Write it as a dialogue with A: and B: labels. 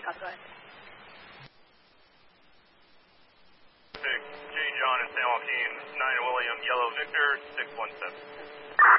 A: go ahead.
B: J. John and San Joaquin, 9 William, Yellow Victor, 617.